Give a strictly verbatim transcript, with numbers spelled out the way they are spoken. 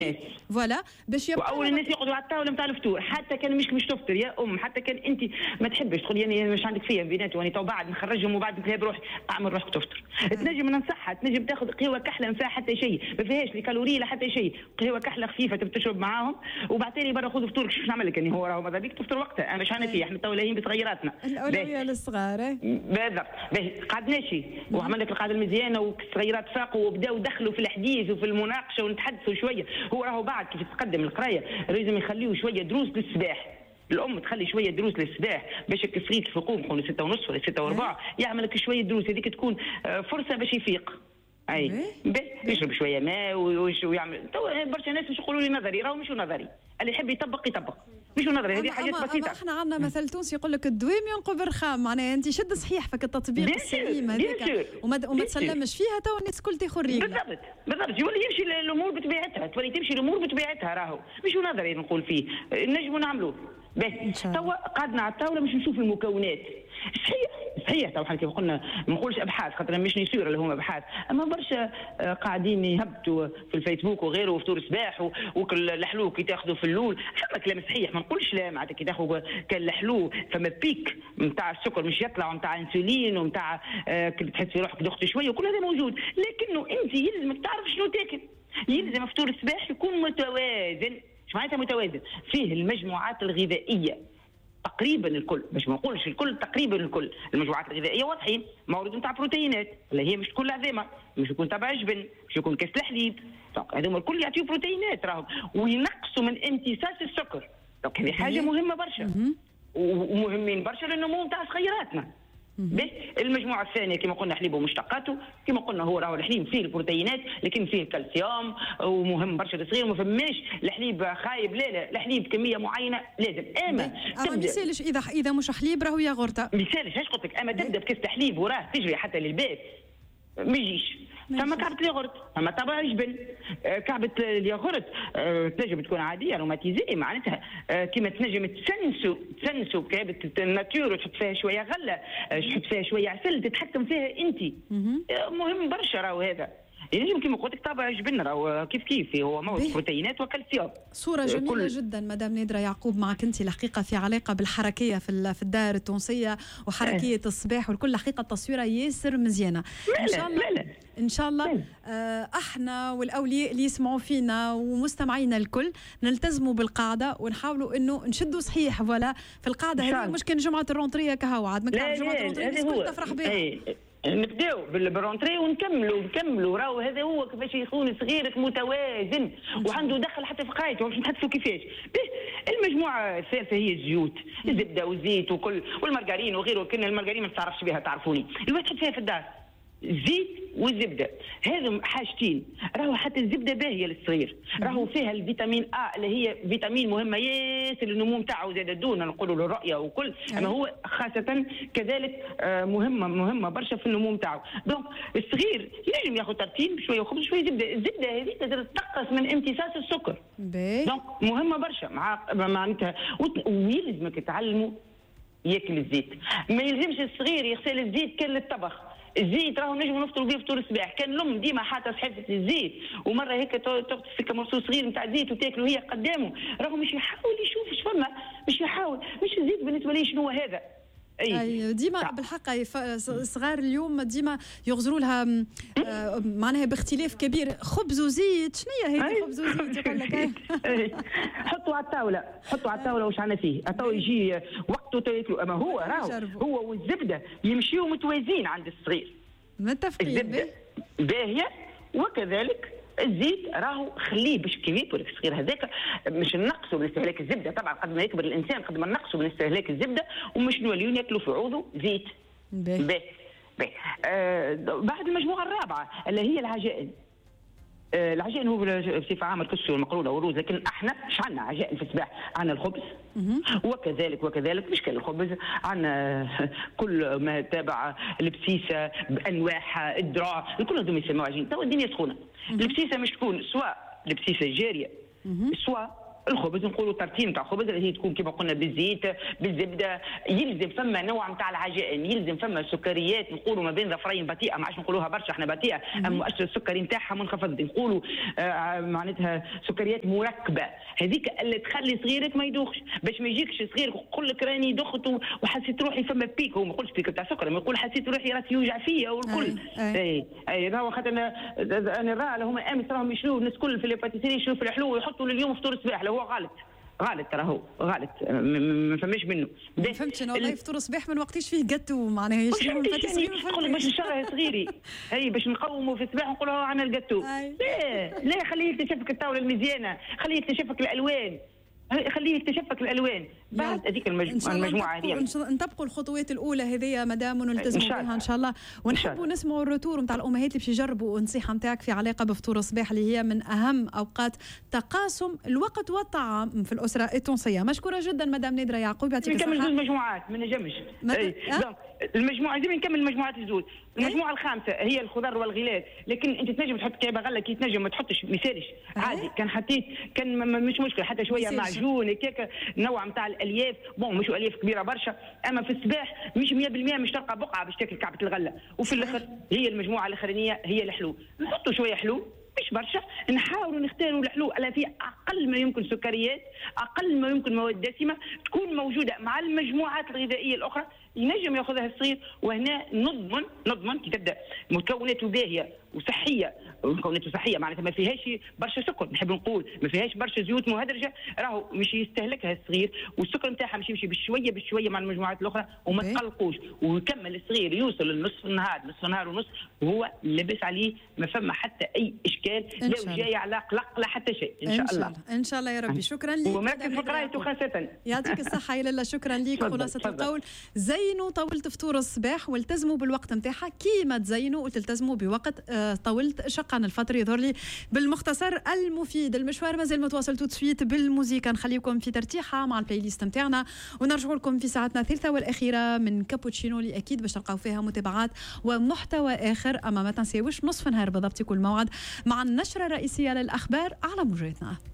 فوالا باش يبقى واول الناس يقعدوا على الطاوله نتاع الفطور، حتى كان مش مش تفطر يا ام، حتى كان انت ما تحبش تقول يعني مش عندك فيها بينات واني تو بعد نخرجهم وبعد نتلاقي بروحي اعمل روحك تفطر. تنجم ننصحها، تنجم تاخذ قهوه كحله ما فيها حتى شيء، ما فيهاش لي كالوري لا حتى شيء، قهوه كحله خفيفه تبي تشرب معاهم وبعد تالي برا خذ فطورك. شو نعمل لك يعني هو راهو ماذا بيك تفطر وقتها، انا مش فيه احنا تو لاهين بصغيراتنا. الاولويه للصغار بالضبط. قعدناشي وعمل لك القعده المزيانه والصغيرات فاقوا وبداو دخلوا في الحديث وفي المناقشه ونتحدثوا شويه. هو راهو بعد كيف تقدم القرايه لازم يخليوا شويه دروس للسباح، الام تخلي شويه دروس للسباح باش الصغير كيف يقوم يقول ستة ونص ولا ستة وربع يعمل لك شويه دروس، هذيك تكون فرصه باش يفيق. اي يشرب شويه ماء ويعمل. تو برشا ناس مش يقولوا لي نظري، راهو مش نظري، اللي يحب يطبق يطبق مش نظري. هذه حاجات بسيطه. أما احنا عندنا مثل تونسي يقول لك الدويم ينقب الرخام، معناها انت شد صحيح فك التطبيق السليم هذاك وما, وما تسلمش فيها تو الناس الكل تاخذ ريقها. بالضبط بالضبط، يولي يمشي الامور بطبيعتها، تولي تمشي الامور بطبيعتها. راهو مش نظري نقول فيه، نجموا نعملوه. بس توا قعدنا على الطاوله باش نشوف المكونات. صحيح صحيح تو حنا كيف قلنا ما نقولش ابحاث خاطر مش نسير اللي هما ابحاث، اما برشا قاعدين يهبطوا في الفيسبوك وغيره وفطور صباح وكل الحلو كي تاخذوا في اللول، فما كلام صحيح ما نقولش لا معناتها كي تاخذوا كان الحلو فما بيك نتاع السكر مش يطلع ونتاع انسولين ونتاع آه كي تحس في روحك ضغط شويه وكل هذا موجود، لكنه انت يلزمك تعرف شنو تاكل. يلزم فطور الصباح يكون متوازن. ايش معناتها متوازن؟ فيه المجموعات الغذائيه تقريبا الكل، باش ما نقولش الكل، تقريبا الكل. المجموعات الغذائيه واضحين، مورد نتاع بروتينات اللي هي مش تكون عظيمه، مش يكون تبع جبن، مش يكون كاس الحليب، دونك هذوما الكل يعطيو بروتينات راهم وينقصوا من امتصاص السكر. دونك هذه حاجه مهمه برشا ومهمين برشا للنمو نتاع صغيراتنا. المجموعه الثانيه كما قلنا حليب ومشتقاته، كما قلنا هو راهو الحليب فيه البروتينات لكن فيه الكالسيوم ومهم برشا للصغير. ما فماش الحليب خايب، لا لا، الحليب كميه معينه لازم. اما اما ما يسالش اذا اذا مش حليب راهو ياغورتا، ما يسالش. ايش قلت لك؟ اما تبدا بكاس حليب وراه تجري حتى للبيت ما يجيش. فما كعبة الياغورت، فما طبع جبن، كعبة الياغورت أه تنجم تكون عادية روماتيزي معناتها أه كما تنجم تسنسو تسنسو كعبة الناتور وتحط فيها شوية غلة، تحط فيها شوية عسل تتحكم فيها أنت. أه مهم برشا راهو هذا. ينجم كما قلت لك طابع جبن راهو كيف كيف هو مواد بروتينات وكالسيوم. صورة جميلة كل... جدا مدام نادرة يعقوب معك انت الحقيقة في علاقة بالحركية في في الدائرة التونسية وحركية أه. الصباح والكل حقيقة التصويرة ياسر مزيانة. ان شاء الله لا لا. ان شاء الله آه احنا والاولياء اللي يسمعوا فينا ومستمعينا الكل نلتزموا بالقاعدة ونحاولوا انه نشدوا صحيح فوالا في القاعدة هذه. مش كان جمعة الرونترية كهو عاد ما كان جمعة الرونترية الناس الكل تفرح بها. نبداو بالبرونتري ونكملوا نكملوا راهو هذا هو كيفاش يكون صغيرك متوازن وعنده دخل حتى في قرايته باش نحدثوا كيفاش. المجموعه الثالثه هي الزيوت، الزبده والزيت وكل والمارغرين وغيره. كنا المارغرين ما تعرفش بها تعرفوني، الواحد تحط فيها في الدار الزيت والزبده، هذم حاجتين. راهو حتى الزبده باهيه للصغير، راهو فيها الفيتامين ا اللي هي فيتامين مهمه ياسر للنمو نتاعو زاد دون نقولوا للرؤيه وكل، اما هو خاصه كذلك مهمه مهمه برشا في النمو نتاعو. دونك الصغير ينجم ياخذ ترتين بشويه خبز شويه زبده، الزبده هذه تقدر تنقص من امتصاص السكر. دونك مهمه برشا مع معناتها. ويلزمك تعلموا ياكل الزيت، ما يلزمش الصغير يغسل الزيت كان للطبخ. الزيت راهو نجموا نفطروا به فطور الصباح. كان الام ديما حاطه صحيفه الزيت ومره هيك تاخذ سكه مرسول صغير نتاع زيت وتاكلوا هي قدامه، راهو مش يحاول يشوف ايش فما، مش يحاول، مش الزيت بالنسبه لي شنو هذا. اي ديما بالحق صغار اليوم ديما يغزروا لها معناها باختلاف كبير خبز وزيت. شنو هي هذه خبز وزيت؟ يقول لك حطوا على الطاوله، حطوا على الطاوله واش عندنا فيه، الطاوله يجي وقته تاكلوا. اما هو راهو هو والزبده يمشيوا متوازين عند الصغير، متفقين. الزبده باهيه وكذلك الزيت راهو خليه باش كي ياكل الصغير هذاك مش نقصوا من استهلاك الزبده. طبعا قد ما يكبر الانسان قد ما نقصوا من استهلاك الزبده ومش نوليو ناكلوا في عوضه زيت. باهي باهي. آه بعد المجموعه الرابعه اللي هي العجائن. آه العجائن هو بصفه عامه الكسو والمقرونه والرز، لكن احنا مش عندنا عجائن في الصباح، عندنا الخبز وكذلك وكذلك مش كان الخبز، عندنا كل ما تابع البسيسه بانواعها، الذراع، الكل هذوما يسموها عجين. تو الدنيا سخونه. البسيسه مش تكون سواء البسيسه الجاريه سواء الخبز نقولوا ترتيب نتاع الخبز اللي هي تكون كما قلنا بالزيت بالزبده، يلزم فما نوع نتاع العجائن، يلزم فما سكريات نقولوا ما بين ظفرين بطيئه، ما عادش نقولوها برشا احنا بطيئه، اما مؤشر السكري نتاعها منخفض، نقولوا آه معناتها سكريات مركبه، هذيك اللي تخلي صغيرك ما يدوخش، باش ما يجيكش صغير يقول لك راني دخت وحسيت روحي فما بيك، هو ما يقولش بيك تاع سكر، ما يقول حسيت روحي راسي يوجع فيا والكل. اي اي راهو خاطر انا انا راه هما امس راهم يشروا الناس الكل في الباتيسيري يشروا في الحلو ويحطوا لليوم فطور صباح، هو غلط غلط راهو غلط ما فماش منه. ما فهمتش انا والله فطور صباح من وقتيش فيه جاتو معناها يشريو الباتيسيري تقول لك باش نشرى صغيري هي باش نقوموا في الصباح ونقولوا عندنا الجاتو. لا لا خليه يكتشف لك الطاوله المزيانه، خليه يكتشف لك الالوان، خليه يكتشف لك الالوان بعد هذيك المجموعه هذه. نطبقوا الخطوات الاولى هذه مدام ونلتزموا بها ان شاء الله، ونحبوا نسمعوا الروتور نتاع الامهات اللي باش يجربوا النصيحه نتاعك في علاقه بفطور الصباح اللي هي من اهم اوقات تقاسم الوقت والطعام في الاسره التونسيه. مشكوره جدا مدام نادره يعقوب، يعطيك الصحه. نكمل زوج مجموعات ما نجمش المجموعه زي نكمل المجموعات الزوج. المجموعه الخامسه هي الخضر والغلات، لكن انت تنجم تحط كعبه غله كي تنجم ما تحطش ما يسالش عادي، كان حطيت كان مش مشكله، حتى شويه معجون هكاك نوع نتاع الالياف، بون مش الياف كبيره برشا، اما في الصباح مش مية بالمية مش تلقى بقعه باش تاكل كعبه الغله. وفي الاخر هي المجموعه الاخرانيه هي الحلو، نحطوا شويه حلو مش برشا، نحاولوا نختاروا الحلو على فيه اقل ما يمكن سكريات، اقل ما يمكن مواد دسمه تكون موجوده مع المجموعات الغذائيه الاخرى ينجم ياخذها الصغير. وهنا نضمن نضمن كي تبدا مكوناته باهيه وصحيه، مكوناته صحيه معناتها ما فيهاش برشا سكر، نحب نقول ما فيهاش برشا زيوت مهدرجه، راهو مش يستهلكها الصغير، والسكر نتاعها مش يمشي بشويه بشويه مع المجموعات الاخرى وما تقلقوش، ويكمل الصغير يوصل لنصف النهار نصف النهار ونص وهو لاباس عليه، ما فما حتى اي اشكال، لا جاي على قلق لا حتى شيء ان شاء الله. ان شاء الله يا ربي. شكرا لك ومركز في قرايته خاصه. يعطيك الصحه يا لاله، شكرا لك. خلاصه القول زينوا طولت فطور الصباح والتزموا بالوقت نتاعها كيما تزينوا وتلتزموا بوقت آه طولت شق عن الفطر. يظهر لي بالمختصر المفيد. المشوار مازال متواصل تو سويت بالموسيقى، نخليكم في ترتيحه مع البلاي ليست نتاعنا ونرجعوا لكم في ساعتنا الثالثه والاخيره من كابوتشينو اللي اكيد باش تلقاو فيها متابعات ومحتوى اخر. اما ما تنسيوش نصف نهار بالضبط يكون الموعد مع النشره الرئيسيه للاخبار على موجتنا.